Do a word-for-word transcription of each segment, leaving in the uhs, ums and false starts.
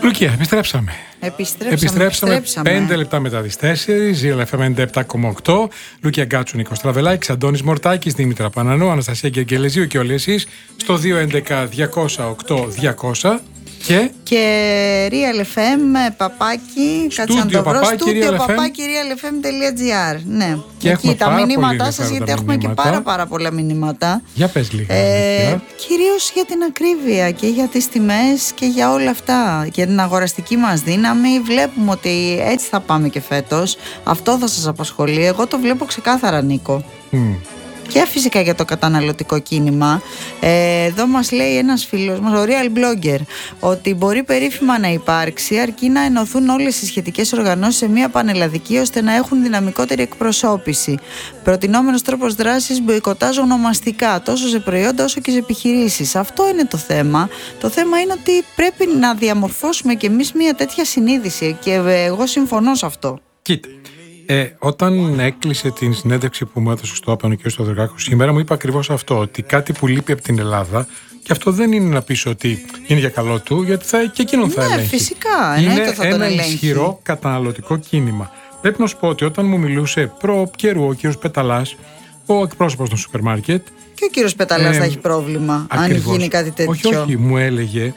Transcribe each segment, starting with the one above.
Λουκία, επιστρέψαμε. Επιστρέψαμε. Επιστρέψαμε, επιστρέψαμε. πέντε λεπτά μετά τις τέσσερις, Real εφ εμ ενενήντα επτά κόμμα οκτώ. Λουκία Γκάτσου, Νίκος Τραβελάκης, Αντώνης Μορτάκης, Δήμητρα Πανανού, Αναστασία Γεργελεζίου και όλοι εσείς στο δύο έντεκα διακόσια οκτώ διακόσια. Και, και Real εφ εμ παπάκι, κάτσε να το βρω, στούντιο παπάκι realfm.gr. Ναι, και εκεί τα μηνύματά σας, γιατί έχουμε και πάρα πάρα πολλά μηνύματα. Για πες λίγα. Ε, κυρίως για την ακρίβεια και για τις τιμές και για όλα αυτά. Για την αγοραστική μας δύναμη. Βλέπουμε ότι έτσι θα πάμε και φέτος. Αυτό θα σας απασχολεί. Εγώ το βλέπω ξεκάθαρα, Νίκο. Mm. Και φυσικά για το καταναλωτικό κίνημα. ε, Εδώ μας λέει ένας φίλος μας, ο Real Blogger, ότι μπορεί περίφημα να υπάρξει αρκεί να ενωθούν όλες οι σχετικές οργανώσεις σε μια πανελλαδική, ώστε να έχουν δυναμικότερη εκπροσώπηση. Προτινόμενος τρόπος δράσης, μποϊκοτάζ ονομαστικά, τόσο σε προϊόντα όσο και σε επιχειρήσεις. Αυτό είναι το θέμα. Το θέμα είναι ότι πρέπει να διαμορφώσουμε κι εμείς μια τέτοια συνείδηση, και εγώ συμφωνώ σε αυτό. Κοίτα. Ε, όταν έκλεισε την συνέντευξη που μου έδωσε στο Άπανο και στο Δεργάκο σήμερα, μου είπε ακριβώς αυτό, ότι κάτι που λείπει από την Ελλάδα, και αυτό δεν είναι να πεις ότι είναι για καλό του, γιατί θα, και εκείνον θα ναι, ελέγχει. Φυσικά, είναι θα ένα τον ισχυρό καταναλωτικό κίνημα. Πρέπει να σου πω ότι όταν μου μιλούσε προ καιρού ο κύριος Πεταλάς, ο εκπρόσωπος των σούπερ μάρκετ. Και ο κύριος Πεταλάς ε, θα έχει πρόβλημα, ακριβώς, αν γίνει κάτι τέτοιο. Όχι, όχι, μου έλεγε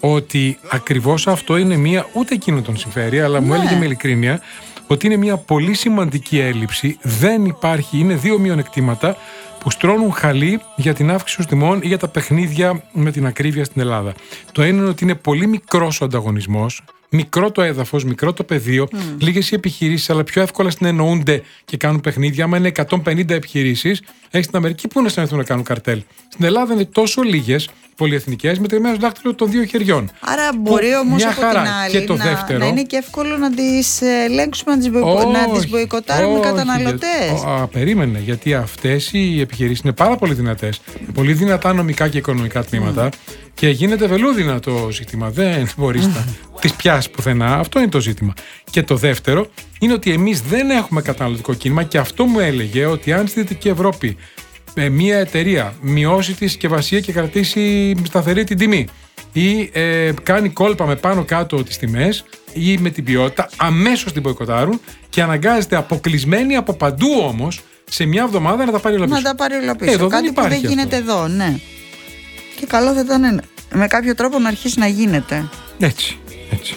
ότι ακριβώς αυτό είναι μία, ούτε εκείνο τον συμφέρει, αλλά ναι. μου έλεγε με ειλικρίνεια ότι είναι μια πολύ σημαντική έλλειψη, δεν υπάρχει, είναι δύο μειονεκτήματα που στρώνουν χαλί για την αύξηση των τιμών ή για τα παιχνίδια με την ακρίβεια στην Ελλάδα. Το ένα είναι ότι είναι πολύ μικρός ο ανταγωνισμός, μικρό το έδαφος, μικρό το πεδίο, mm. λίγες οι επιχειρήσεις, αλλά πιο εύκολα συνεννοούνται και κάνουν παιχνίδια. Άμα είναι εκατόν πενήντα επιχειρήσεις, έχει στην Αμερική που να συνεχθούν να κάνουν καρτέλ. Στην Ελλάδα είναι τόσο λίγες πολυεθνικές μετρημένες στο δάχτυλο των δύο χεριών. Άρα μπορεί όμως από χαρά. την άλλη Και το να, δεύτερο, να είναι και εύκολο να τις ελέγξουμε, να τις, μποϊκο, να τις μποϊκοτάρουμε καταναλωτές. Για, α, περίμενε, γιατί αυτές οι επιχειρήσεις είναι πάρα πολύ δυνατές. Πολύ δυνατά νομικά και οικονομικά τμήματα. Mm. Και γίνεται βελούδινα το ζήτημα. Δεν μπορείς να τις πιάσεις πουθενά. Αυτό είναι το ζήτημα. Και το δεύτερο είναι ότι εμείς δεν έχουμε καταναλωτικό κίνημα, και αυτό μου έλεγε ότι αν στη Δυτική Ευρώπη ε, μια εταιρεία μειώσει τη συσκευασία και κρατήσει σταθερή την τιμή, ή ε, κάνει κόλπα με πάνω κάτω τις τιμές ή με την ποιότητα, αμέσως την μποϊκοτάρουν και αναγκάζεται αποκλεισμένη από παντού όμως σε μια εβδομάδα να τα πάρει όλα πίσω. Να τα πάρει όλα πίσω. Εδώ Κάτι δεν που δεν αυτό. γίνεται εδώ, ναι. Και καλό θα ήταν με κάποιο τρόπο να αρχίσει να γίνεται. Έτσι, έτσι.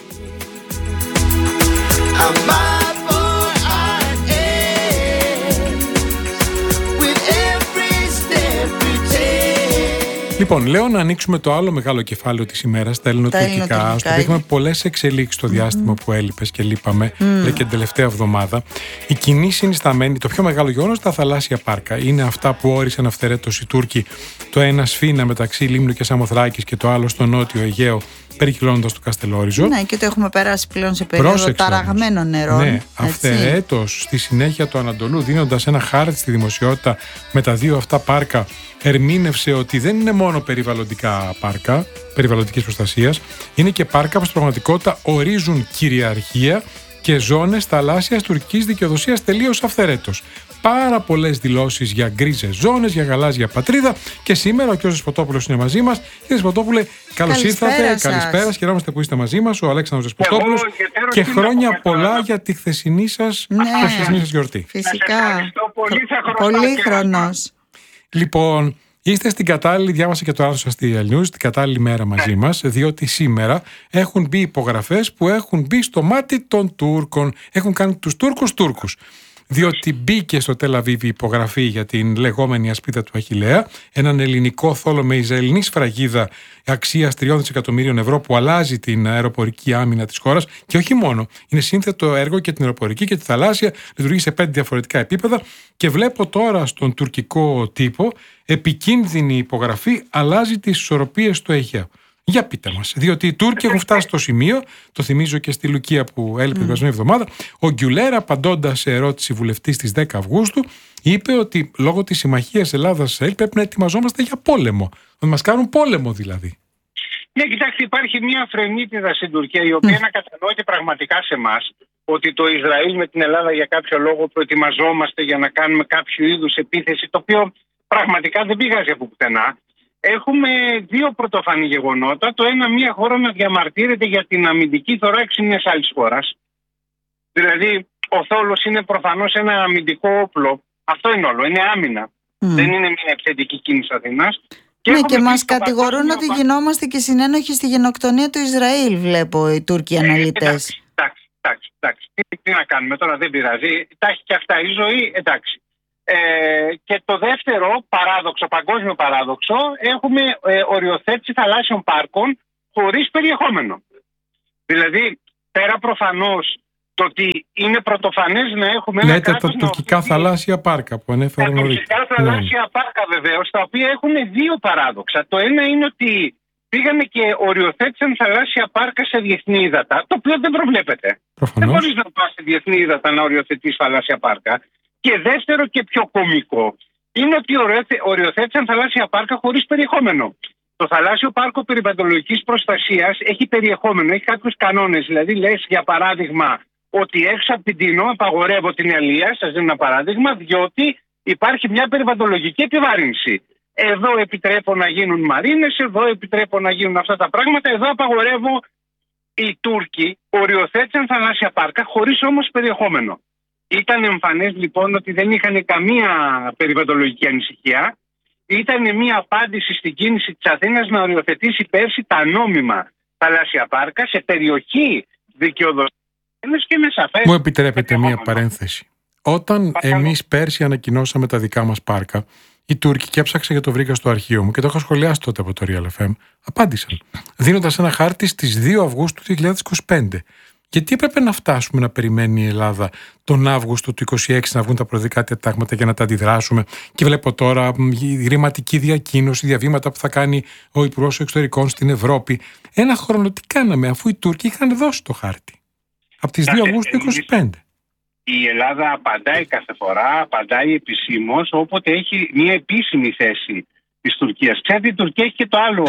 Λοιπόν, λέω να ανοίξουμε το άλλο μεγάλο κεφάλαιο της ημέρας, τα ελληνοτουρκικά, στο οποίο είχαμε πολλές εξελίξεις στο διάστημα mm. που έλειπες και λείπαμε, mm. και την τελευταία εβδομάδα. Η κοινή συνισταμένη, το πιο μεγάλο γεγονός, τα θαλάσσια πάρκα. Είναι αυτά που όρισαν αυθαιρέτως οι Τούρκοι, το ένα Σφίνα μεταξύ Λίμνου και Σαμοθράκης και το άλλο στο νότιο Αιγαίο, περικυκλώνοντας το Καστελόριζο. Ναι, και το έχουμε περάσει πλέον σε περίοδο ταραγμένων νερών. Ναι, αυθαιρέτως στη συνέχεια του Ανατολού, δίνοντας ένα χάρτη στη δημοσιότητα με τα δύο αυτά πάρκα, ερμήνευσε ότι δεν είναι μόνο περιβαλλοντικά πάρκα, περιβαλλοντικής προστασίας, είναι και πάρκα που στην πραγματικότητα ορίζουν κυριαρχία και ζώνες θαλάσσιας τουρκικής δικαιοδοσίας τελείως αυθαιρέτως. Πάρα πολλές δηλώσεις για γκρίζες ζώνες, για γαλάζια πατρίδα, και σήμερα ο κ. Δεσποτόπουλος είναι μαζί μας. Κύριε Δεσποτόπουλε, καλώς ήρθατε. Καλησπέρα. Χαιρόμαστε που είστε μαζί μας, ο Αλέξανδρος Δεσποτόπουλος. Και χρόνια πολλά για τη χθεσινή σας, ναι, χθεσινή σας γιορτή. Φυσικά. Πολύ χρονός. Λοιπόν, είστε στην κατάλληλη, διάβασα και το άρθρο σας στη Real News, στην κατάλληλη μέρα μαζί μας, διότι σήμερα έχουν μπει υπογραφές που έχουν μπει στο μάτι των Τούρκων. Έχουν κάνει τους Τούρκους Τούρκους. Διότι μπήκε στο Τελ Αβίβ η υπογραφή για την λεγόμενη ασπίδα του Αχιλλέα, έναν ελληνικό θόλο με ισραηλινή σφραγίδα αξίας τριών δισεκατομμύριων ευρώ που αλλάζει την αεροπορική άμυνα της χώρας, και όχι μόνο. Είναι σύνθετο έργο και την αεροπορική και τη θαλάσσια, λειτουργεί σε πέντε διαφορετικά επίπεδα, και βλέπω τώρα στον τουρκικό τύπο επικίνδυνη υπογραφή, αλλάζει τις ισορροπίες στο Αιγαίο. Για πείτε μας, διότι οι Τούρκοι έχουν φτάσει στο σημείο, το θυμίζω και στη Λουκία που έλειπε την περασμένη εβδομάδα, ο Γκιουλέρα, απαντώντας σε ερώτηση βουλευτή στις δέκα Αυγούστου, είπε ότι λόγω της συμμαχίας Ελλάδας-Ισραήλ πρέπει να ετοιμαζόμαστε για πόλεμο. Να μας κάνουν πόλεμο δηλαδή. Ναι, κοιτάξτε, υπάρχει μια φρενίτιδα στην Τουρκία, η οποία mm. να κατανοείται πραγματικά σε εμάς ότι το Ισραήλ με την Ελλάδα για κάποιο λόγο προετοιμαζόμαστε για να κάνουμε κάποιο είδους επίθεση, το οποίο πραγματικά δεν πηγάζει από πουθενά. έχουμε δύο πρωτοφανή γεγονότα. Το ένα, μια χώρα να διαμαρτύρεται για την αμυντική θωράξη μιας άλλης χώρας. Δηλαδή, ο θόλος είναι προφανώς ένα αμυντικό όπλο. Αυτό είναι όλο. Είναι άμυνα. Mm. Δεν είναι μια επιθετική κίνηση Αθηνάς. Και ναι, και μας κατηγορούν ότι πα... γινόμαστε και συνένοχοι στη γενοκτονία του Ισραήλ, βλέπω οι Τούρκοι αναλυτές. Εντάξει, εντάξει, εντάξει. Τι, τι να κάνουμε τώρα, δεν πειράζει. Τα έχει και αυτά η ζωή, εντάξει. Ε, και το δεύτερο παράδοξο, παγκόσμιο παράδοξο, έχουμε ε, οριοθέτηση θαλάσσιων πάρκων χωρίς περιεχόμενο. Δηλαδή, πέρα προφανώς το ότι είναι πρωτοφανές να έχουμε ένα κράτος... Λέτε τα τουρκικά θαλάσσια πάρκα που ανέφερα νωρίτερα. Τα τουρκικά θαλάσσια ναι. πάρκα βεβαίως, τα οποία έχουν δύο παράδοξα. Το ένα είναι ότι πήγανε και οριοθέτησαν θαλάσσια πάρκα σε διεθνή ύδατα, το οποίο δεν προβλέπεται. Προφανώς. Δεν μπορείς να πας σε διεθνή ύδατα να οριοθετείς θαλάσσια πάρκα. Και δεύτερο και πιο κωμικό είναι ότι οριοθέτησαν θαλάσσια πάρκα χωρίς περιεχόμενο. Το θαλάσσιο πάρκο περιβαλλοντολογικής προστασίας έχει περιεχόμενο, έχει κάποιους κανόνες. Δηλαδή, λες για παράδειγμα ότι έξω από την Τίνο απαγορεύω την αλεία, σας δίνω ένα παράδειγμα, διότι υπάρχει μια περιβαλλοντολογική επιβάρυνση. Εδώ επιτρέπω να γίνουν μαρίνες, εδώ επιτρέπω να γίνουν αυτά τα πράγματα, εδώ απαγορεύω. Οι Τούρκοι οριοθέτησαν θαλάσσια πάρκα χωρίς όμως περιεχόμενο. Ήταν εμφανές λοιπόν ότι δεν είχαν καμία περιβαλλοντολογική ανησυχία. Ήταν μια απάντηση στην κίνηση της Αθήνας να οριοθετήσει πέρσι τα νόμιμα θαλάσσια πάρκα σε περιοχή δικαιοδοσίας και με σαφές. Μου επιτρέπετε μια παρένθεση. Όταν εμείς πέρσι ανακοινώσαμε τα δικά μας πάρκα, οι Τούρκοι, και έψαξα και το βρήκα στο αρχείο μου και το είχα σχολιάσει τότε από το Real εφ εμ, απάντησαν δίνοντας ένα χάρτη στις δύο Αυγούστου δύο χιλιάδες είκοσι πέντε. Γιατί έπρεπε να φτάσουμε να περιμένει η Ελλάδα τον Αύγουστο του είκοσι έξι να βγουν τα προεδρικά τετάγματα για να τα αντιδράσουμε? Και βλέπω τώρα η ρηματική διακοίνωση, διαβήματα που θα κάνει ο Υπουργός Εξωτερικών στην Ευρώπη. Ένα χρόνο τι κάναμε, αφού οι Τούρκοι είχαν δώσει το χάρτη από τις δύο Αυγούστου είκοσι πέντε. Η Ελλάδα απαντάει κάθε φορά, απαντάει επισήμως όποτε έχει μια επίσημη θέση της Τουρκίας. Ξέρετε, η Τουρκία έχει και το άλλο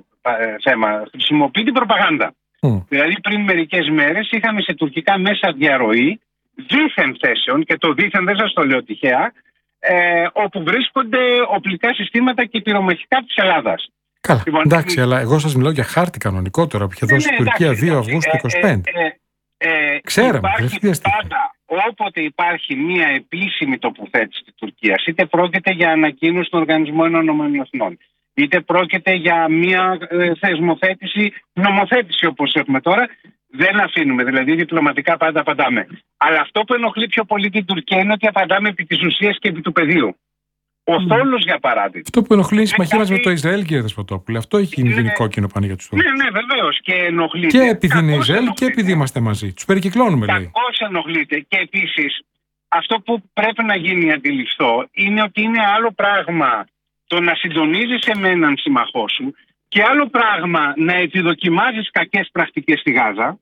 ε, θέμα. Χρησιμοποιεί την προπαγάνδα. Mm. Δηλαδή, πριν μερικές μέρες είχαμε σε τουρκικά μέσα διαρροή δίθεν θέσεων, και το δίθεν δεν σας το λέω τυχαία, ε, όπου βρίσκονται οπλικά συστήματα και πυρομαχικά της Ελλάδας. Καλά, λοιπόν, εντάξει, ε, αλλά εγώ σας μιλάω για χάρτη κανονικό τώρα που είχε δώσει η ναι, Τουρκία εντάξει, δύο Αυγούστου είκοσι πέντε. Ε, ε, ε, Ξέραμε, υπάρχει πάντα, όποτε υπάρχει μια επίσημη τοποθέτηση της Τουρκίας, είτε πρόκειται για ανακοίνωση του Οργανισμού Ηνωμένων Εθνών, είτε πρόκειται για μια ε, θεσμοθέτηση, νομοθέτηση όπως έχουμε τώρα, δεν αφήνουμε. Δηλαδή, διπλωματικά πάντα απαντάμε. Αλλά αυτό που ενοχλεί πιο πολύ την Τουρκία είναι ότι απαντάμε επί της ουσίας και επί του πεδίου. Ο mm. θόλος, για παράδειγμα. Αυτό που ενοχλεί η συμμαχία μας με το Ισραήλ, κύριε Δεσποτόπουλε. Αυτό έχει γίνει ναι, κόκκινο πάνω για τους Τούρκους. Ναι, ναι, βεβαίως. Και ενοχλείται. Και επειδή είναι Ισραήλ ενοχλείται. Και επειδή είμαστε μαζί. Τους περικυκλώνουμε, λέει. Κακώς ενοχλείται. Και επίσης, αυτό που πρέπει να γίνει αντιληφθό είναι ότι είναι άλλο πράγμα το να συντονίζεις με έναν συμμαχό σου και άλλο πράγμα να επιδοκιμάζεις κακές πρακτικές στη Γάζα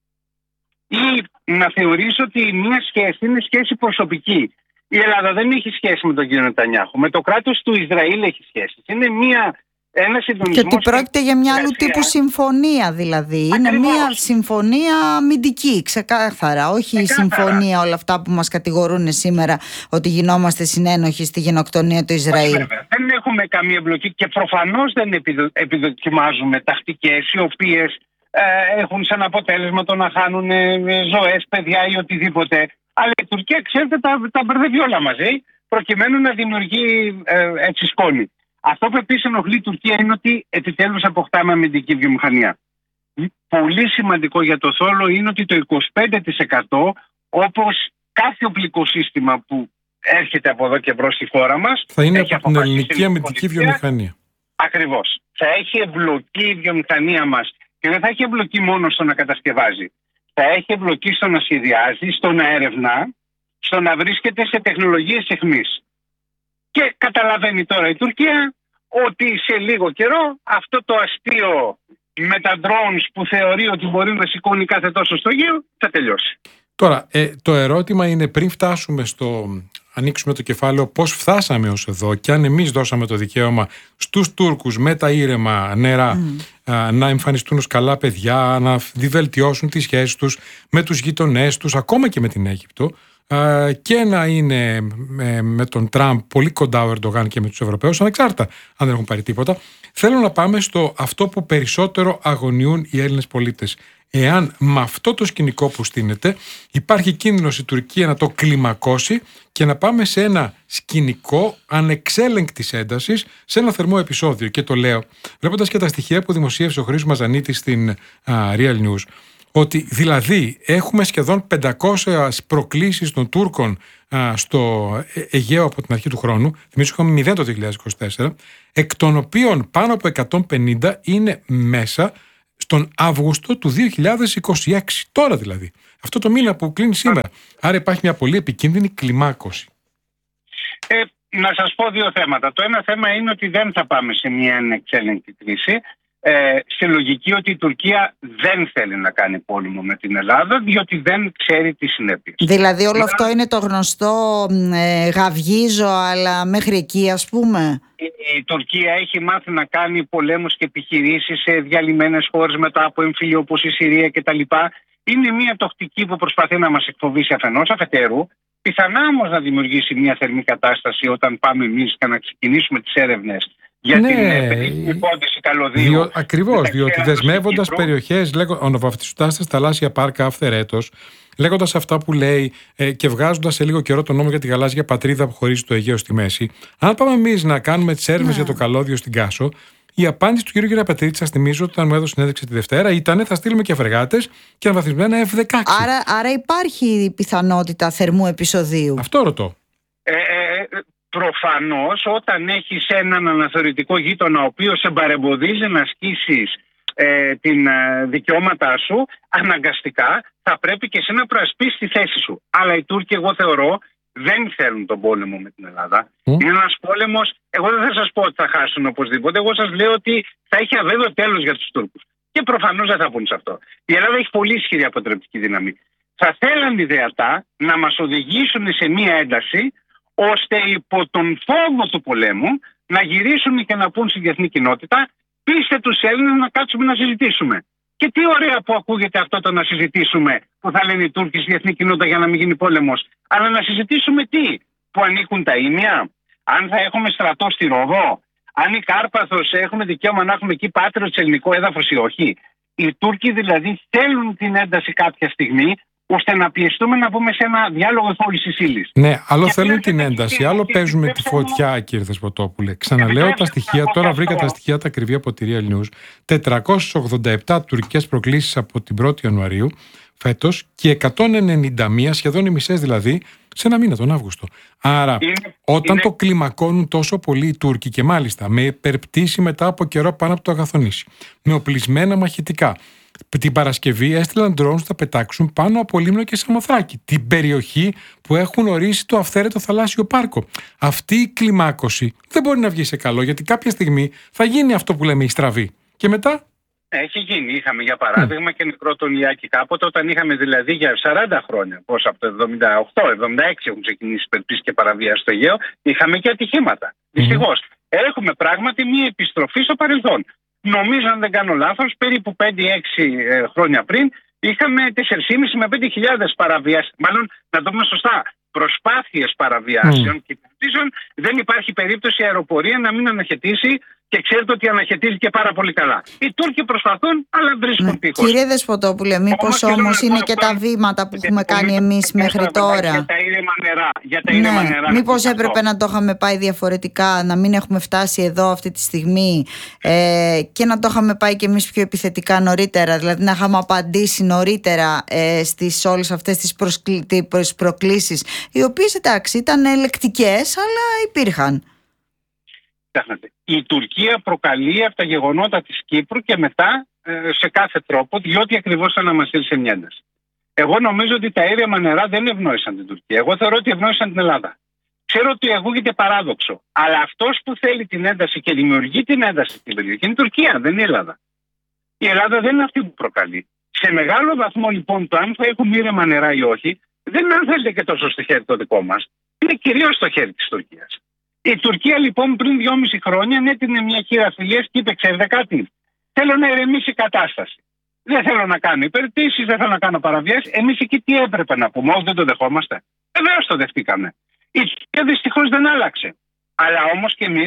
ή να θεωρείς ότι μια σχέση είναι σχέση προσωπική. Η Ελλάδα δεν έχει σχέση με τον κύριο Νετανιάχου. Με το κράτος του Ισραήλ έχει σχέση. Είναι μια, ένα συντονισμός. Και ότι πρόκειται για μια άλλου τύπου συμφωνία δηλαδή. Ακριβώς. Είναι μια συμφωνία αμυντική, ξεκάθαρα. Όχι η συμφωνία όλα αυτά που μας κατηγορούν σήμερα ότι γινόμαστε συνένοχοι στη γενοκτονία του Ισραήλ. Όχι, δεν έχουμε καμία εμπλοκή και προφανώς δεν επιδο, επιδοκιμάζουμε τακτικές οι οποίες ε, έχουν σαν αποτέλεσμα το να χάνουν ε, ζωές, παιδιά ή οτιδήποτε. Αλλά η Τουρκία, ξέρετε, τα, τα μπερδεύει όλα μαζί, προκειμένου να δημιουργεί ε, έτσι σκόνη. Αυτό που επίσης ενοχλεί η Τουρκία είναι ότι επιτέλους αποκτάμε αμυντική βιομηχανία. Πολύ σημαντικό για το θόλο είναι ότι το είκοσι πέντε τοις εκατό, όπως κάθε οπλικό σύστημα που έρχεται από εδώ και μπρος στη χώρα μας, θα είναι από την ελληνική αμυντική βιομηχανία. Ακριβώς. Θα έχει εμπλοκή η βιομηχανία μας και δεν θα έχει εμπλοκή μόνο στο να κατασκευάζει. Θα έχει εμπλοκή στο να σχεδιάζει, στο να ερευνά, στο να βρίσκεται σε τεχνολογίες αιχμής. Και καταλαβαίνει τώρα η Τουρκία ότι σε λίγο καιρό αυτό το αστείο με τα drones που θεωρεί ότι μπορεί να σηκώνει κάθε τόσο στο γύρο θα τελειώσει. Τώρα, ε, το ερώτημα είναι, πριν φτάσουμε στο ανοίξουμε το κεφάλαιο πώς φτάσαμε ως εδώ και αν εμείς δώσαμε το δικαίωμα στους Τούρκους με τα ήρεμα νερά mm. α, να εμφανιστούν ως καλά παιδιά, να βελτιώσουν τις σχέσεις τους με τους γειτονές τους, ακόμα και με την Αίγυπτο, α, και να είναι με, με τον Τραμπ πολύ κοντά ο Ερντογάν και με τους Ευρωπαίους, ανεξάρτητα αν δεν έχουν πάρει τίποτα. Θέλω να πάμε στο αυτό που περισσότερο αγωνιούν οι Έλληνες πολίτες. Εάν με αυτό το σκηνικό που στείνεται υπάρχει κίνδυνος η Τουρκία να το κλιμακώσει και να πάμε σε ένα σκηνικό ανεξέλεγκτης έντασης, σε ένα θερμό επεισόδιο. Και το λέω βλέποντας και τα στοιχεία που δημοσίευσε ο Χρήστος Μαζανίτης στην uh, Real News, ότι δηλαδή έχουμε σχεδόν πεντακόσιες προκλήσεις των Τούρκων α, στο Αιγαίο από την αρχή του χρόνου, θυμίζω είχαμε μηδέν το δύο χιλιάδες είκοσι τέσσερα, εκ των οποίων πάνω από εκατόν πενήντα είναι μέσα στον Αύγουστο του δύο χιλιάδες είκοσι έξι, τώρα δηλαδή, αυτό το μήνα που κλείνει σήμερα. Άρα υπάρχει μια πολύ επικίνδυνη κλιμάκωση. Ε, να σας πω δύο θέματα. Το ένα θέμα είναι ότι δεν θα πάμε σε μια ανεξέλεγκτη κρίση. Ε, σε λογική ότι η Τουρκία δεν θέλει να κάνει πόλεμο με την Ελλάδα, διότι δεν ξέρει τι συνέπειες. Δηλαδή όλο αυτό είναι το γνωστό ε, γαυγίζω, αλλά μέχρι εκεί, ας πούμε. Η, η Τουρκία έχει μάθει να κάνει πολέμους και επιχειρήσεις σε διαλυμένες χώρες μετά από εμφύλιο όπως η Συρία κτλ. Είναι μια τακτική που προσπαθεί να μας εκφοβήσει αφενός, αφετέρου. Πιθανά όμως να δημιουργήσει μια θερμή κατάσταση όταν πάμε εμείς και να ξεκινήσουμε τις έρευνες για ναι, την υπόθεση καλωδίου. Διο, ακριβώς, διότι δεσμεύοντας περιοχές, ονοβαφτιστάς τα θαλάσσια πάρκα αυθερέτως, λέγοντας αυτά που λέει ε, και βγάζοντας σε λίγο καιρό τον νόμο για τη γαλάζια πατρίδα που χωρίζει το Αιγαίο στη μέση, αν πάμε εμείς να κάνουμε τις έρευνες ναι. για το καλώδιο στην Κάσο, η απάντηση του κ. Γεραπετρίτη, σας θυμίζω, όταν μου έδωσε συνέντευξη τη Δευτέρα, ήταν θα στείλουμε και φρεγάτες και αναβαθμισμένα εφ δεκαέξι. Άρα, άρα υπάρχει πιθανότητα θερμού επεισοδίου. Αυτό ρωτώ. Ε, ε, Προφανώς όταν έχεις έναν αναθεωρητικό γείτονα ο οποίος σε παρεμποδίζει να ασκήσεις ε, την ε, δικαιώματά σου, αναγκαστικά θα πρέπει και εσύ να προασπίσεις τη θέση σου. Αλλά οι Τούρκοι, εγώ θεωρώ, δεν θέλουν τον πόλεμο με την Ελλάδα. Mm. Είναι ένας πόλεμος, εγώ δεν θα σας πω ότι θα χάσουν οπωσδήποτε, εγώ σας λέω ότι θα έχει αβέβαιο τέλος για τους Τούρκους. Και προφανώς δεν θα πούν σε αυτό. Η Ελλάδα έχει πολύ ισχυρή αποτρεπτική δύναμη. Θα θέλαν ιδεατά να μας οδηγήσουν σε μία ένταση, ώστε υπό τον φόβο του πολέμου να γυρίσουν και να πούν στη διεθνή κοινότητα, πείστε τους Έλληνες να κάτσουμε να συζητήσουμε. Και τι ωραία που ακούγεται αυτό το να συζητήσουμε, που θα λένε οι Τούρκοι στη διεθνή κοινότητα για να μην γίνει πόλεμος. Αλλά να συζητήσουμε τι, που ανήκουν τα ίμια, αν θα έχουμε στρατό στη Ροδό, αν η Κάρπαθος έχουμε δικαίωμα να έχουμε εκεί πάτριο σε ελληνικό έδαφος ή όχι. Οι Τούρκοι δηλαδή θέλουν την ένταση κάποια στιγμή, ώστε να πιεστούμε να πούμε σε ένα διάλογο πώλησης ύλης. Ναι, άλλο θέλουν την ένταση, άλλο παίζουμε τη φωτιά, κύριε Δεσποτόπουλε. Ξαναλέω τα στοιχεία, τώρα βρήκα τα στοιχεία τα ακριβή από τη Real News. τετρακόσιες ογδόντα επτά τουρκικές προκλήσεις από την πρώτη Ιανουαρίου φέτος και εκατόν ενενήντα μία, σχεδόν οι μισές δηλαδή, σε ένα μήνα, τον Αύγουστο. Άρα, είναι, όταν είναι... το κλιμακώνουν τόσο πολύ οι Τούρκοι και μάλιστα με υπερπτήση μετά από καιρό πάνω από το Αγαθονήσι, με οπλισμένα μαχητικά. Την Παρασκευή έστειλαν ντρόουν να πετάξουν πάνω από Λίμνο και Σαμοθράκη, την περιοχή που έχουν ορίσει το αυθαίρετο θαλάσσιο πάρκο. Αυτή η κλιμάκωση δεν μπορεί να βγει σε καλό, γιατί κάποια στιγμή θα γίνει αυτό που λέμε η στραβή. Και μετά. Έχει γίνει. Είχαμε για παράδειγμα mm. και νεκρό τον Λιάκη κάποτε, όταν είχαμε δηλαδή για σαράντα χρόνια, πώς από το εβδομήντα οκτώ εβδομήντα έξι έχουν ξεκινήσει υπερπτήσεις και παραβιάσεις στο Αιγαίο, είχαμε και ατυχήματα. Mm. Δυστυχώς. Έχουμε πράγματι μία επιστροφή στο παρελθόν. Νομίζω, αν δεν κάνω λάθος, περίπου πέντε έξι ε, χρόνια πριν είχαμε τέσσερις χιλιάδες πεντακόσιες με πέντε χιλιάδες παραβιάσεις. Μάλλον, να το πούμε σωστά, προσπάθειες παραβιάσεων mm. και πτήσεων. Δεν υπάρχει περίπτωση η αεροπορία να μην αναχαιτήσει, και ξέρετε ότι αναχαιτίζει και πάρα πολύ καλά. Οι Τούρκοι προσπαθούν, αλλά βρίσκουν ναι. τείχος. Κύριε Δεσποτόπουλε, μήπως όμως είναι και τα βήματα που έχουμε κάνει εμείς μέχρι τώρα. Για τα ήρεμα νερά. Για τα ήρεμα ναι. νερά. Μήπως έπρεπε να το είχαμε πάει διαφορετικά, να μην έχουμε φτάσει εδώ αυτή τη στιγμή ε, και να το είχαμε πάει κι εμείς πιο επιθετικά νωρίτερα. Δηλαδή να είχαμε απαντήσει νωρίτερα ε, στις όλες αυτές τις προσκλη... προκλήσεις, οι οποίες εντάξει ήταν ελεκτικές, αλλά υπήρχαν. Η Τουρκία προκαλεί από τα γεγονότα της Κύπρου και μετά ε, σε κάθε τρόπο, διότι ακριβώς θα να μας στείλει σε μια ένταση. Εγώ νομίζω ότι τα ήρεμα νερά δεν ευνόησαν την Τουρκία. Εγώ θεωρώ ότι ευνόησαν την Ελλάδα. Ξέρω ότι ακούγεται παράδοξο, αλλά αυτός που θέλει την ένταση και δημιουργεί την ένταση στην περιοχή είναι η Τουρκία, δεν είναι η Ελλάδα. Η Ελλάδα δεν είναι αυτή που προκαλεί. Σε μεγάλο βαθμό λοιπόν το αν θα έχουμε ήρεμα νερά ή όχι, δεν είναι αν θέλετε και τόσο στο χέρι το δικό μας. Είναι κυρίως στο χέρι της Τουρκίας. Η Τουρκία λοιπόν πριν δυόμιση χρόνια ανέτεινε μια χείρα φιλίας και είπε: ξέρετε κάτι, θέλω να ηρεμήσει η κατάσταση. Δεν θέλω να κάνω υπερπτήσεις, δεν θέλω να κάνω παραβιάσεις. Εμείς εκεί τι έπρεπε να πούμε, όχι δεν το δεχόμαστε. Βεβαίως το δεχτήκαμε. Η Τουρκία δυστυχώς δεν άλλαξε. Αλλά όμως και εμείς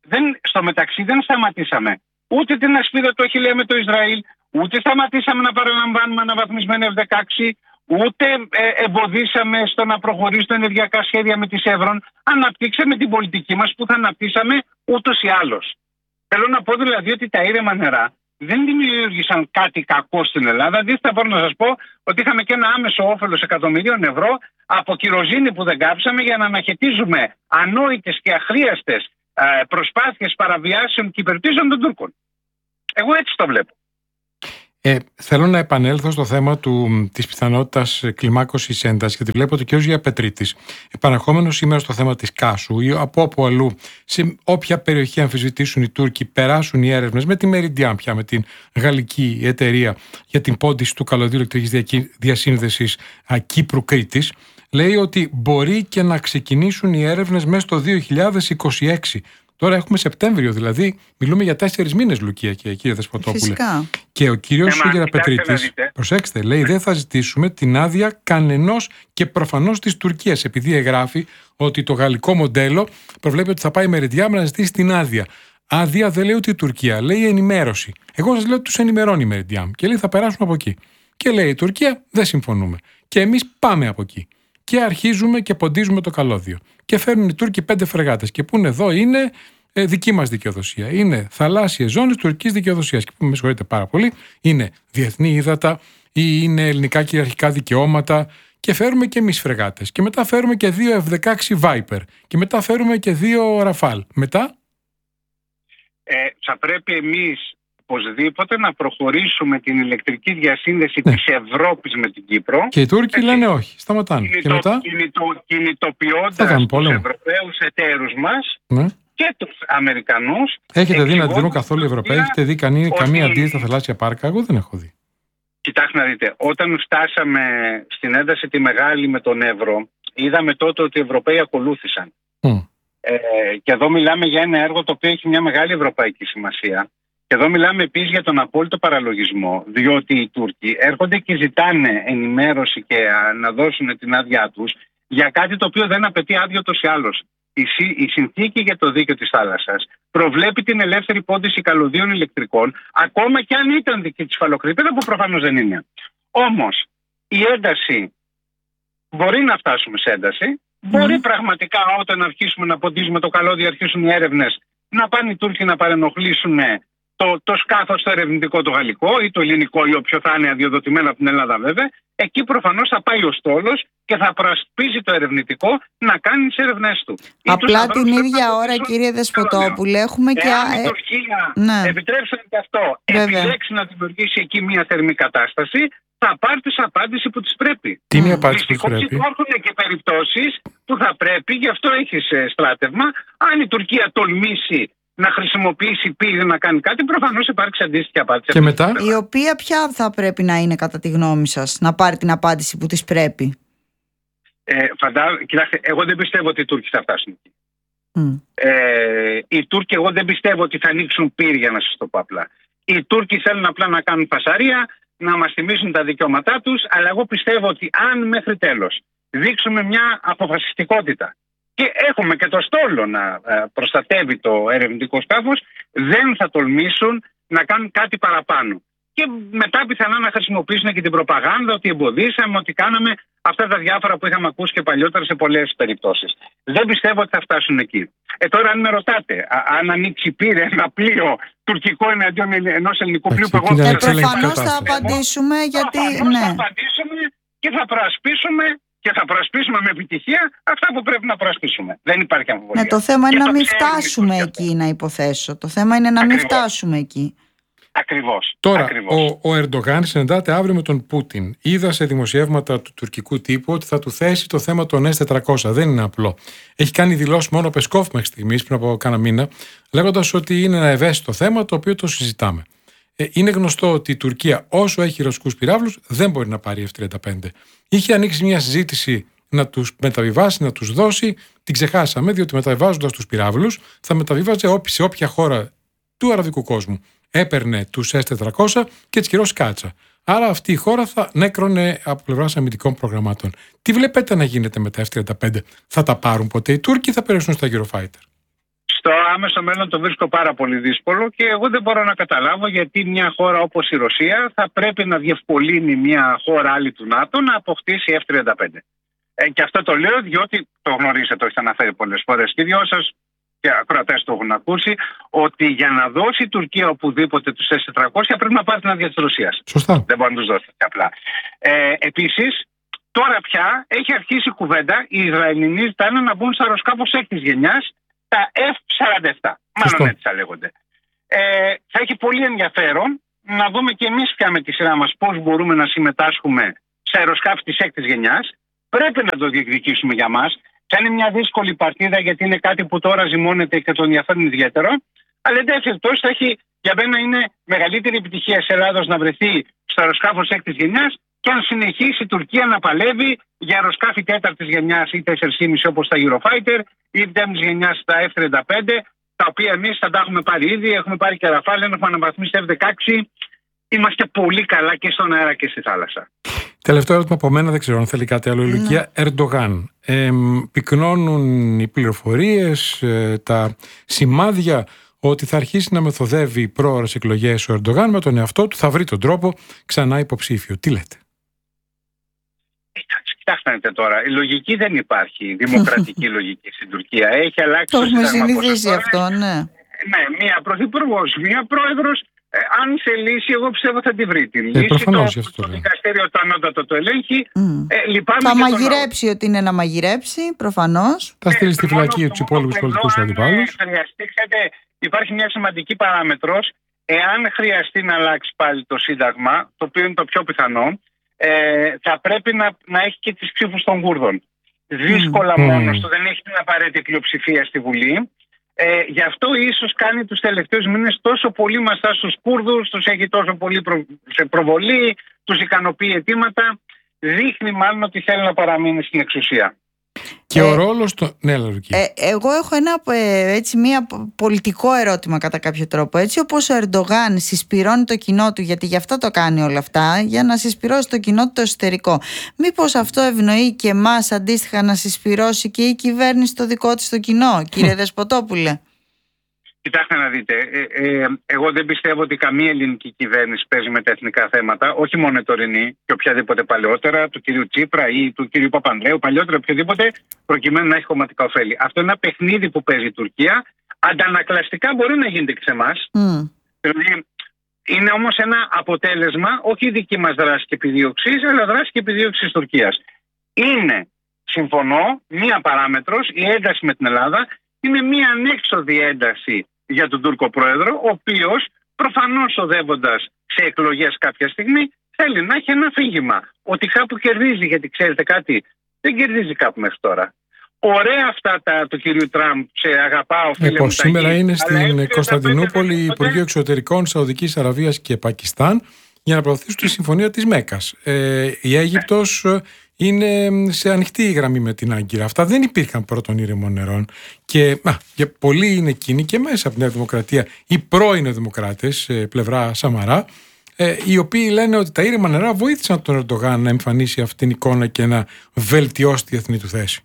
δεν, στο μεταξύ δεν σταματήσαμε ούτε την ασπίδα του Αχιλλέα με το Ισραήλ, ούτε σταματήσαμε να παραλαμβάνουμε αναβαθμισμένο εφ δεκαέξι, ούτε ε, εμποδίσαμε στο να προχωρήσει τα ενεργειακά σχέδια με τη Σεύρον. Αναπτύξαμε την πολιτική μας που θα αναπτύσσαμε ούτως ή άλλως. Θέλω να πω δηλαδή ότι τα ήρεμα νερά δεν δημιούργησαν κάτι κακό στην Ελλάδα. Αντίθετα, μπορώ να σας πω ότι είχαμε και ένα άμεσο όφελος εκατομμυρίων ευρώ από κυροζήνη που δεν κάψαμε για να αναχαιτίζουμε ανόητες και αχρίαστες προσπάθειες παραβιάσεων και υπερπτήσεων των Τούρκων. Εγώ έτσι το βλέπω. Ε, θέλω να επανέλθω στο θέμα του, της πιθανότητας κλιμάκωσης έντασης, γιατί βλέπω ότι και ο Γιαπετρίτης, επαναρχόμενος σήμερα στο θέμα της Κάσου ή από όπου αλλού, σε όποια περιοχή αμφισβητήσουν οι Τούρκοι, περάσουν οι έρευνες με τη Meridian πια, με την γαλλική εταιρεία για την πόντιση του καλωδίου ηλεκτρικής διασύνδεσης Κύπρου-Κρήτης, λέει ότι μπορεί και να ξεκινήσουν οι έρευνες μέσα στο δύο χιλιάδες είκοσι έξι. Τώρα έχουμε Σεπτέμβριο, δηλαδή μιλούμε για τέσσερις μήνες, Λουκία και κύριε Δεσποτόπουλε. Φυσικά. Και ο κύριος Γεραπετρίτης, προσέξτε, λέει δεν θα ζητήσουμε την άδεια κανενός και προφανώς της Τουρκίας, επειδή εγγράφει ότι το γαλλικό μοντέλο προβλέπει ότι θα πάει με Meridian να ζητήσει την άδεια. Άδεια δεν λέει ούτε η Τουρκία, λέει ενημέρωση. Εγώ σας λέω ότι τους ενημερώνει η Meridian και λέει θα περάσουν από εκεί. Και λέει η Τουρκία δεν συμφωνούμε. Και εμείς πάμε από εκεί. Και αρχίζουμε και ποντίζουμε το καλώδιο. Και φέρνουν οι Τούρκοι πέντε φρεγάτες. Και πούνε εδώ είναι ε, δική μας δικαιοδοσία. Είναι θαλάσσιες ζώνες τουρκικής δικαιοδοσίας. Και που με συγχωρείτε πάρα πολύ, είναι διεθνή ύδατα ή είναι ελληνικά κυριαρχικά δικαιώματα. Και φέρουμε και εμείς φρεγάτες. Και μετά φέρουμε και δύο εφ δεκαέξι Viper. Και μετά φέρουμε και δύο Rafale. Μετά. Ε, θα πρέπει εμείς οπωσδήποτε να προχωρήσουμε την ηλεκτρική διασύνδεση ναι. της Ευρώπης με την Κύπρο. Και οι Τούρκοι έτσι, λένε όχι, σταματάνε. Κινητο, και μετά κινητο, κινητοποιώντας τους Ευρωπαίους εταίρους μας ναι. και τους Αμερικανούς. Έχετε δει να δίνουν καθόλου οι Ευρωπαίοι, έχετε δει κανεί, ότι... καμία αντίθεση στα θαλάσσια πάρκα? Εγώ δεν έχω δει. Κοιτάξτε να δείτε, όταν φτάσαμε στην ένταση τη μεγάλη με τον Εύρο, είδαμε τότε ότι οι Ευρωπαίοι ακολούθησαν. Mm. Ε, και εδώ μιλάμε για ένα έργο το οποίο έχει μια μεγάλη ευρωπαϊκή σημασία. Και εδώ μιλάμε επίσης για τον απόλυτο παραλογισμό, διότι οι Τούρκοι έρχονται και ζητάνε ενημέρωση και να δώσουν την άδειά τους για κάτι το οποίο δεν απαιτεί άδειο ούτως ή άλλως. Η, η συνθήκη για το δίκαιο της θάλασσας προβλέπει την ελεύθερη πόντιση καλωδίων ηλεκτρικών, ακόμα και αν ήταν δική της φαλοκρηπίδα, που προφανώς δεν είναι. Όμως η ένταση, μπορεί να φτάσουμε σε ένταση, mm. μπορεί πραγματικά όταν αρχίσουμε να ποντίζουμε το καλώδιο, αρχίσουν οι έρευνες, να πάνε οι Τούρκοι να παρενοχλήσουν το, το σκάφος το ερευνητικό το γαλλικό ή το ελληνικό ή όποιο θα είναι αδειοδοτημένο από την Ελλάδα βέβαια. Εκεί προφανώς θα πάει ο στόλος και θα προασπίζει το ερευνητικό να κάνει τις έρευνές του. Απλά την ίδια ώρα, κύριε Δεσποτόπουλε, έχουμε και... Εάν η Τουρκία, ναι. επιτρέψτε και αυτό, επιλέξει να δημιουργήσει εκεί μια θερμή κατάσταση, θα πάρει τη απάντηση που της πρέπει. Τι είναι η απάντηση που πρέπει? Υπάρχουν και περιπτώσεις που θα πρέπει, γι' αυτό έχεις στράτευμα, αν η Τουρκία τολμήσει να χρησιμοποιήσει πύργη να κάνει κάτι, προφανώς υπάρξει αντίστοιχη απάντηση. Και μετά? Η οποία ποια θα πρέπει να είναι κατά τη γνώμη σας, να πάρει την απάντηση που της πρέπει? Ε, φαντά... Κοιτάξτε, εγώ δεν πιστεύω ότι οι Τούρκοι θα φτάσουν εκεί. Mm. Ε, οι Τούρκοι εγώ δεν πιστεύω ότι θα ανοίξουν πύργια, να σας το πω απλά. Οι Τούρκοι θέλουν απλά να κάνουν φασαρία, να μας θυμίσουν τα δικαιώματά τους, αλλά εγώ πιστεύω ότι αν μέχρι τέλος δείξουμε μια αποφασιστικότητα και έχουμε και το στόλο να προστατεύει το ερευνητικό σκάφος, δεν θα τολμήσουν να κάνουν κάτι παραπάνω. Και μετά πιθανά να χρησιμοποιήσουν και την προπαγάνδα ότι εμποδίσαμε, ότι κάναμε αυτά τα διάφορα που είχαμε ακούσει και παλιότερα σε πολλές περιπτώσεις. Δεν πιστεύω ότι θα φτάσουν εκεί. Ε, τώρα, αν με ρωτάτε, α, αν ανοίξει πύρε ένα πλοίο τουρκικό εναντίον ενός ελληνικού πλοίου που εγώ δεν ξέρω. Προφανώς θα απαντήσουμε, γιατί. Ναι. Θα απαντήσουμε και θα προασπίσουμε. Και θα προασπίσουμε με επιτυχία αυτά που πρέπει να προασπίσουμε. Δεν υπάρχει αμφιβολία. Ναι, το θέμα είναι και να μην φτάσουμε εκεί, να υποθέσω. Το θέμα είναι να Ακριβώς. μην φτάσουμε εκεί. Ακριβώς. Τώρα, Ακριβώς. ο, ο Ερντογάν συναντάται αύριο με τον Πούτιν. Είδα σε δημοσιεύματα του τουρκικού τύπου ότι θα του θέσει το θέμα των ες τετρακόσια. Δεν είναι απλό. Έχει κάνει δηλώσει μόνο ο Πεσκόφ μέχρι στιγμής, πριν από κάνα μήνα, λέγοντας ότι είναι ένα ευαίσθητο θέμα το οποίο το συζητάμε. Ε, είναι γνωστό ότι η Τουρκία, όσο έχει ρωσικούς πυράβλους, δεν μπορεί να πάρει εφ τριάντα πέντε. Είχε ανοίξει μια συζήτηση να τους μεταβιβάσει, να τους δώσει. Την ξεχάσαμε, διότι μεταβιβάζοντας τους πυράβλους, θα μεταβίβαζε σε όποια χώρα του αραβικού κόσμου έπαιρνε τους ες τετρακόσια και τις κυρώσει κάτσα. Άρα αυτή η χώρα θα νέκρωνε από πλευράς αμυντικών προγραμμάτων. Τι βλέπετε να γίνεται με τα εφ τριάντα πέντε? Θα τα πάρουν ποτέ οι Τούρκοι ή θα περάσουν στα Eurofighter? Στο άμεσο μέλλον το βρίσκω πάρα πολύ δύσκολο και εγώ δεν μπορώ να καταλάβω γιατί μια χώρα όπως η Ρωσία θα πρέπει να διευκολύνει μια χώρα άλλη του ΝΑΤΟ να αποκτήσει εφ τριάντα πέντε. Ε, και αυτό το λέω διότι το γνωρίζετε, το έχετε αναφέρει πολλές φορές και οι δυο σας και ακροατές το έχουν ακούσει, ότι για να δώσει η Τουρκία οπουδήποτε τους ες τετρακόσια πρέπει να πάρει την άδεια της Ρωσίας. Σωστά. Δεν μπορεί να τους δώσει απλά. Ε, επίσης, τώρα πια έχει αρχίσει η κουβέντα, οι Ισραηλινοί ζητάνε να μπουν στα αεροσκάφος έκτης γενιάς, τα εφ σαράντα επτά. Μάλλον έτσι θα λέγονται. Ε, θα έχει πολύ ενδιαφέρον να δούμε και εμείς πια με τη σειρά μας πώς μπορούμε να συμμετάσχουμε σε αεροσκάφη της έκτης γενιάς. Πρέπει να το διεκδικήσουμε για μας. Θα είναι μια δύσκολη παρτίδα γιατί είναι κάτι που τώρα ζυμώνεται και τον ενδιαφέρει ιδιαίτερο. Αλλά εν τέλει θα έχει, για μένα είναι μεγαλύτερη επιτυχία της Ελλάδος να βρεθεί στο αεροσκάφος έκτης γενιάς και αν συνεχίσει η Τουρκία να παλεύει για αεροσκάφη τέταρτης γενιάς ή τέσσερα κόμμα πέντε όπως τα Eurofighter ή πέμπτης γενιάς τα εφ τριάντα πέντε, τα οποία εμείς θα τα έχουμε πάρει ήδη, έχουμε πάρει και Ραφάλ, έχουμε αναβαθμίσει τα εφ δεκαέξι. Είμαστε πολύ καλά και στον αέρα και στη θάλασσα. Τελευταίο ερώτημα από μένα, δεν ξέρω αν θέλει κάτι άλλο η Λουκία. Ερντογάν. Ε, πυκνώνουν οι πληροφορίες, ε, τα σημάδια ότι θα αρχίσει να μεθοδεύει πρόωρες εκλογές ο Ερντογάν με τον εαυτό του, θα βρει τον τρόπο ξανά υποψήφιο. Τι λέτε? Κοιτάξτε τώρα, η λογική δεν υπάρχει, η δημοκρατική λογική στην Τουρκία. Έχει αλλάξει το το έχουμε σύνταγμα. συνηθίσει αυτό, ναι. Ναι, μία πρωθυπουργός, μία πρόεδρος. Ε, αν σε λύση, εγώ πιστεύω θα τη βρει τη λύση. Ε, προφανώς, το, το, το δικαστήριο το ανώτατο το ελέγχει. Mm. Ε, λυπάμαι θα και μαγειρέψει ό,τι είναι να μαγειρέψει, προφανώς. Θα στείλει στη ε, φυλακή του υπόλοιπους πολιτικούς αντιπάλους. Αν χρειαστεί, ξέρετε, υπάρχει μια σημαντική παράμετρος. Εάν χρειαστεί να αλλάξει πάλι το Σύνταγμα, το οποίο είναι το πιο πιθανό, ε, θα πρέπει να, να έχει και τις ψήφους των Κούρδων. Δύσκολα Mm. μόνος του, δεν έχει την απαραίτητη πλειοψηφία στη Βουλή. Ε, γι' αυτό ίσως κάνει τους τελευταίους μήνες τόσο πολύ μαστά στους Κούρδους, τους έχει τόσο πολύ προ, σε προβολή, τους ικανοποιεί αιτήματα. Δείχνει μάλλον ότι θέλει να παραμείνει στην εξουσία. Και ε, ο ρόλος του... Ναι, Λαρουκή. Ε, εγώ έχω ένα ε, έτσι, μια πολιτικό ερώτημα κατά κάποιο τρόπο. Έτσι όπως ο Ερντογάν συσπυρώνει το κοινό του, γιατί γι' αυτό το κάνει όλα αυτά, για να συσπυρώσει το κοινό του το εσωτερικό. Μήπως αυτό ευνοεί και εμάς αντίστοιχα να συσπυρώσει και η κυβέρνηση το δικό της το κοινό, κύριε Δεσποτόπουλε? Κοιτάξτε να δείτε, ε, ε, εγώ δεν πιστεύω ότι καμία ελληνική κυβέρνηση παίζει με τα εθνικά θέματα, όχι μόνο η τωρινή και οποιαδήποτε παλαιότερα, του κυρίου Τσίπρα ή του κυρίου Παπανδρέου, παλιότερα οποιοδήποτε, προκειμένου να έχει κομματικά ωφέλη. Αυτό είναι ένα παιχνίδι που παίζει η Τουρκία. Αντανακλαστικά μπορεί να γίνεται και σε εμάς. Mm. Δηλαδή, είναι όμως ένα αποτέλεσμα, όχι η δική μας δράση και επιδίωξη, αλλά δράση και επιδίωξη της Τουρκίας. Είναι, συμφωνώ, μία παράμετρος, η ένταση με την Ελλάδα, είναι μία ανέξοδη ένταση για τον Τούρκο πρόεδρο, ο οποίος προφανώς οδεύοντας σε εκλογές κάποια στιγμή θέλει να έχει ένα αφήγημα ότι κάπου κερδίζει, γιατί ξέρετε κάτι, δεν κερδίζει κάπου μέχρι τώρα. Ωραία αυτά τα του κυρίου Τραμπ, σε αγαπάω φίλε λοιπόν, μου. Σήμερα είναι στην Κωνσταντινούπολη Υπουργείο Εξωτερικών Σαουδικής Αραβίας και Πακιστάν για να προωθήσουν τη συμφωνία της Μέκκας. Ε, η Αίγυπτος είναι σε ανοιχτή γραμμή με την Άγκυρα. Αυτά δεν υπήρχαν πρώτων ήρεμων νερών. Και, α, και πολλοί είναι εκείνοι και μέσα από την Νέα Δημοκρατία, οι πρώην δημοκράτες, πλευρά Σαμαρά, ε, οι οποίοι λένε ότι τα ήρεμα νερά βοήθησαν τον Ερντογάν να εμφανίσει αυτήν την εικόνα και να βελτιώσει τη εθνική του θέση.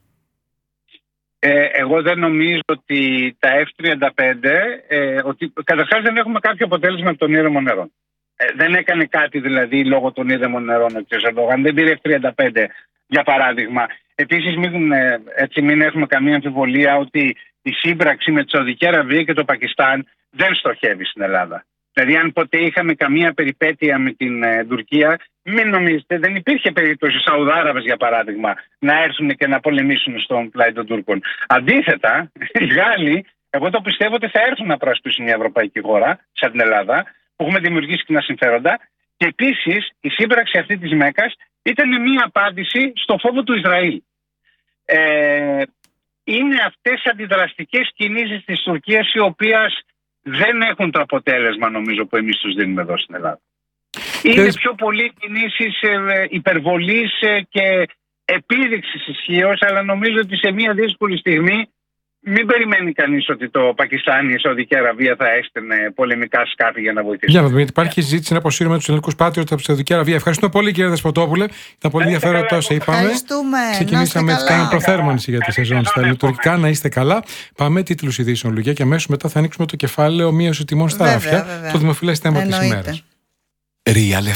Ε, εγώ δεν νομίζω ότι τα εφ τριάντα πέντε, ε, ότι καταρχάς δεν έχουμε κάποιο αποτέλεσμα από τον ήρεμο νερό. Ε, δεν έκανε κάτι δηλαδή λόγω των ήρεμων νερών ο κ. Ερντογάν. Δεν πήρε εφ τριάντα πέντε για παράδειγμα. Επίσης μην, ε, έτσι μην έχουμε καμία αμφιβολία ότι η σύμπραξη με τη Σαουδική Αραβία και το Πακιστάν δεν στοχεύει στην Ελλάδα. Δηλαδή αν ποτέ είχαμε καμία περιπέτεια με την ε, Τουρκία, μην νομίζετε, δεν υπήρχε περίπτωση Σαουδάραβες για παράδειγμα να έρθουν και να πολεμήσουν στον πλάι των Τούρκων. Αντίθετα, οι Γάλλοι, εγώ το πιστεύω ότι θα έρθουν να προασπίσουν μια ευρωπαϊκή χώρα, σαν την Ελλάδα, που έχουμε δημιουργήσει κοινά συμφέροντα. Και επίσης η σύμπραξη αυτή της Μέκκας ήταν μια απάντηση στο φόβο του Ισραήλ. Ε, είναι αυτές οι αντιδραστικές κινήσεις της Τουρκίας οι οποίες δεν έχουν το αποτέλεσμα νομίζω που εμείς τους δίνουμε εδώ στην Ελλάδα. Είναι πιο πολύ κινήσεις ε, υπερβολής ε, και επίδειξης ισχύως, αλλά νομίζω ότι σε μια δύσκολη στιγμή μην περιμένει κανείς ότι το Πακιστάν ή η Σαουδική Αραβία θα έστελνε πολεμικά σκάφη για να βοηθήσει. Για να δούμε, γιατί υπάρχει συζήτηση να αποσύρουμε τους ελληνικούς πάτριωτες από τη Σαουδική Αραβία. Ευχαριστούμε πολύ, κύριε Δεσποτόπουλε. Ήταν πολύ ενδιαφέροντα όσα είπαμε. Ευχαριστούμε. Ξεκινήσαμε έτσι, κάνουμε προθέρμανση για τη σεζόν στα ελληνοτουρκικά. Να είστε καλά. Πάμε τίτλους ειδήσεων, Λουκιά, και αμέσως μετά θα ανοίξουμε το κεφάλαιο μείωση τιμών στα ράφια. Το δημοφιλές θέμα της ημέρας. Real